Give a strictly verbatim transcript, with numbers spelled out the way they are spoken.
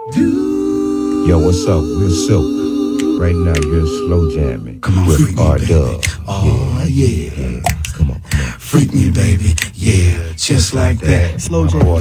Yo, what's up? We're Silk. Right now, you're slow jamming. Come on, with freak me, R-Dub. baby. Oh, yeah. yeah. Come on, come on. Freak me, baby. Yeah, just like that. Slow jam. Boy,